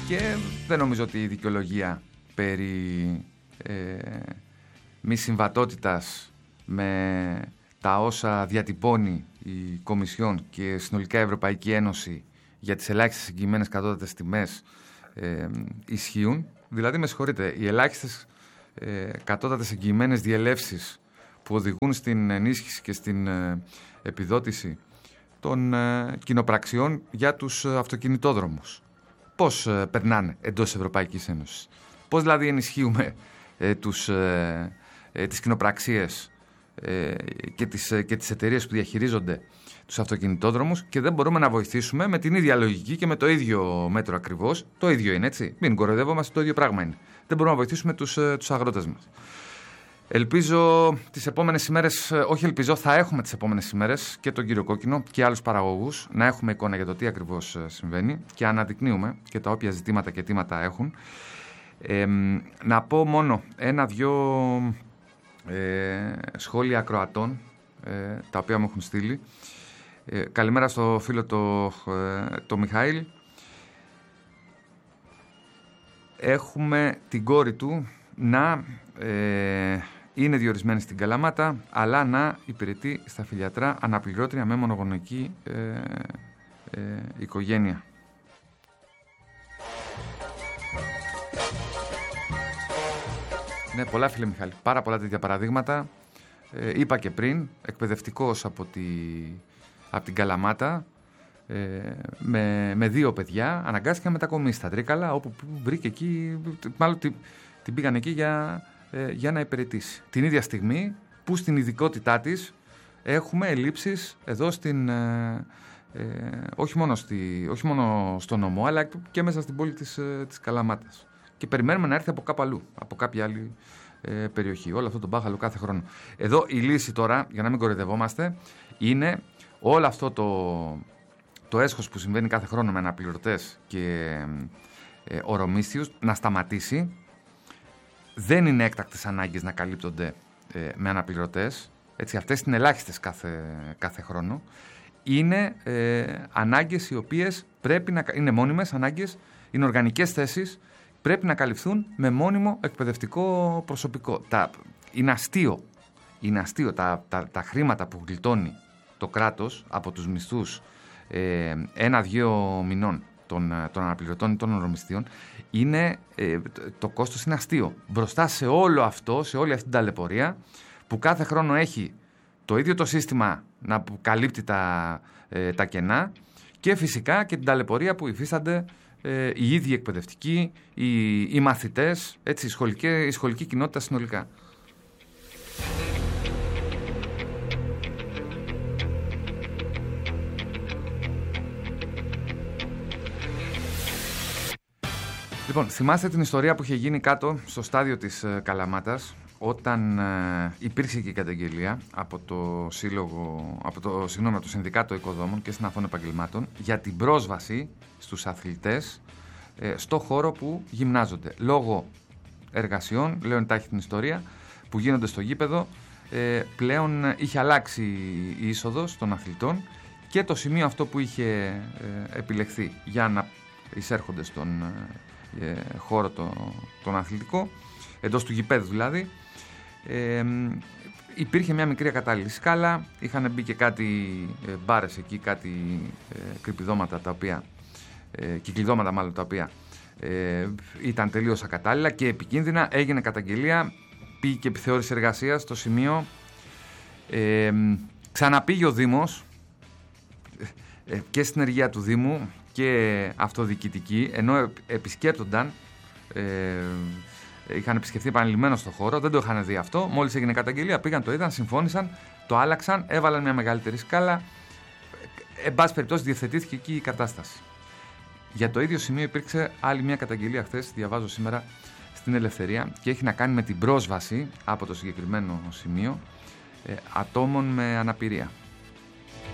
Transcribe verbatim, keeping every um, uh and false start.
Και δεν νομίζω ότι η δικαιολογία περί ε, μη συμβατότητας με τα όσα διατυπώνει η Κομισιόν και συνολικά η Ευρωπαϊκή Ένωση για τις ελάχιστες εγγυημένες κατώτατες τιμές ε, ισχύουν. Δηλαδή, με συγχωρείτε, οι ελάχιστες ε, κατώτατες εγγυημένες διελεύσεις που οδηγούν στην ενίσχυση και στην ε, επιδότηση των ε, κοινοπραξιών για τους ε, αυτοκινητόδρομους, πώς ε, περνάνε εντός της Ευρωπαϊκής Ένωσης? Πώς δηλαδή ενισχύουμε ε, τους, ε, ε, τις κοινοπραξίες ε, και τις, ε, και τις εταιρείες που διαχειρίζονται τους αυτοκινητόδρομους και δεν μπορούμε να βοηθήσουμε με την ίδια λογική και με το ίδιο μέτρο ακριβώς? Το ίδιο είναι, έτσι. Μην κοροϊδεύομαστε, το ίδιο πράγμα είναι. Δεν μπορούμε να βοηθήσουμε τους, ε, τους αγρότες μας. Ελπίζω τις επόμενες ημέρες, όχι ελπίζω, θα έχουμε τις επόμενες ημέρες και τον κύριο Κόκκινο και άλλους παραγωγούς να έχουμε εικόνα για το τι ακριβώς συμβαίνει και αναδεικνύουμε και τα όποια ζητήματα και αιτήματα έχουν. Ε, να πω μόνο ένα-δυο ε, σχόλια ακροατών ε, τα οποία μου έχουν στείλει. Ε, καλημέρα στο φίλο το, ε, το Μιχαήλ. Έχουμε την κόρη του να ε, είναι διορισμένη στην Καλαμάτα, αλλά να υπηρετεί στα Φιλιατρά αναπληρώτρια με μονογονεϊκή ε, ε, οικογένεια. Ναι, πολλά, φίλε Μιχάλη, πάρα πολλά τέτοια παραδείγματα. Ε, είπα και πριν, εκπαιδευτικός από, τη, από την Καλαμάτα, ε, με, με δύο παιδιά, αναγκάστηκε να μετακομίσει στα Τρίκαλα, όπου βρήκε εκεί, μάλλον την, την πήγαν εκεί για, ε, για να υπηρετήσει. Την ίδια στιγμή που στην ειδικότητά της έχουμε ελλείψεις εδώ στην, ε, ε, όχι, μόνο στη, όχι μόνο στο νομό, αλλά και μέσα στην πόλη της, ε, της Καλαμάτας. Και περιμένουμε να έρθει από κάπου αλλού, από κάποια άλλη ε, περιοχή. Όλο αυτό το μπάχαλο κάθε χρόνο. Εδώ η λύση τώρα, για να μην κοροϊδευόμαστε, είναι όλο αυτό το, το έσχος που συμβαίνει κάθε χρόνο με αναπληρωτές και ε, ορομίσθιους να σταματήσει. Δεν είναι έκτακτες ανάγκες να καλύπτονται ε, με αναπληρωτές. Έτσι, αυτές είναι ελάχιστες κάθε, κάθε χρόνο. Είναι ε, ανάγκες οι οποίες πρέπει να είναι μόνιμες ανάγκες, είναι οργανικές θέσεις. Πρέπει να καλυφθούν με μόνιμο εκπαιδευτικό προσωπικό. Τα, είναι αστείο, είναι αστείο τα, τα, τα χρήματα που γλιτώνει το κράτος από τους μισθούς ε, ένα-δύο μηνών των, των αναπληρωτών ή των ορομισθίων. Είναι, ε, το κόστος είναι αστείο. Μπροστά σε όλο αυτό, σε όλη αυτή την ταλαιπωρία που κάθε χρόνο έχει το ίδιο το σύστημα να καλύπτει τα, ε, τα κενά και φυσικά και την ταλαιπωρία που υφίστανται Ε, οι ίδιοι εκπαιδευτικοί, οι, οι μαθητές, έτσι, η, σχολική, η σχολική κοινότητα συνολικά. Λοιπόν, θυμάστε την ιστορία που είχε γίνει κάτω στο στάδιο της ε, Καλαμάτας, όταν ε, υπήρξε και η καταγγελία από το, σύλλογο, από το, συγγνώμη, από το Συνδικάτο Οικοδόμων και Συναφών Επαγγελμάτων για την πρόσβαση στους αθλητές ε, στο χώρο που γυμνάζονται. Λόγω εργασιών, λέω εντάχει την ιστορία, που γίνονται στο γήπεδο, ε, πλέον είχε αλλάξει η είσοδος των αθλητών και το σημείο αυτό που είχε ε, επιλεχθεί για να εισέρχονται στον ε, χώρο το, τον αθλητικό, εντός του γηπέδου δηλαδή, ε, υπήρχε μια μικρή ακατάλληλη σκάλα, είχαν μπει και κάτι ε, μπάρες εκεί, κάτι ε, κρυπηδώματα τα οποία, ε, κυκλειδώματα μάλλον τα οποία ε, ήταν τελείως ακατάλληλα και επικίνδυνα. Έγινε καταγγελία, πήγε και επιθεώρηση εργασίας στο σημείο, ε, ξαναπήγε ο Δήμος ε, και στην ενεργεία του Δήμου και αυτοδιοικητική, ενώ επισκέπτονταν, ε, είχαν επισκεφθεί επανειλημμένο στο χώρο, δεν το είχαν δει αυτό. Μόλις έγινε καταγγελία, πήγαν, το είδαν, συμφώνησαν, το άλλαξαν, έβαλαν μια μεγαλύτερη σκάλα. Εν πάση περιπτώσει, διευθετήθηκε εκεί η κατάσταση. Για το ίδιο σημείο υπήρξε άλλη μια καταγγελία χθες, διαβάζω σήμερα στην Ελευθερία, και έχει να κάνει με την πρόσβαση από το συγκεκριμένο σημείο ε, ατόμων με αναπηρία.